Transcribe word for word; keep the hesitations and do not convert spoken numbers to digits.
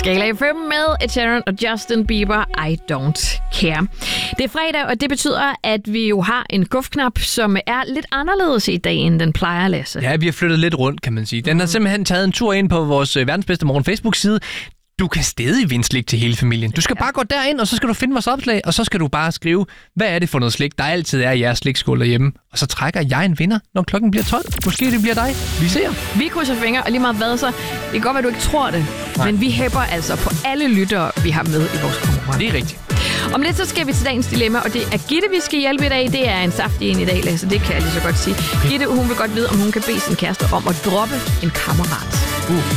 Skala fem med Ed Sheeran og Justin Bieber, I Don't Care. Det er fredag, og det betyder, at vi jo har en gufknap, som er lidt anderledes i dag, end den plejer, Lasse. Ja, vi har flyttet lidt rundt, kan man sige. Den har simpelthen taget en tur ind på vores Verdens Bedste Morgen Facebook-side. Du kan stadig vinde slik til hele familien. Du skal bare gå derind, og så skal du finde vores opslag, og så skal du bare skrive, hvad er det for noget slik, der altid er i jeres slikskål derhjemme. Og så trækker jeg en vinder, når klokken bliver tolv. Måske det bliver dig. Vi ser. Vi krydser fingre, og lige meget hvad så. Det kan godt være, du ikke tror det, Nej. men vi hæpper altså på alle lyttere, vi har med i vores konkurrence. Det er rigtigt. Om lidt så skal vi til dagens dilemma, og det er Gitte, vi skal hjælpe i dag. Det er en saftig en i dag, Lasse. Det kan jeg lige så godt sige. Gitte, hun vil godt vide, om hun kan bede sin kæreste om at droppe en kammerat. Uh.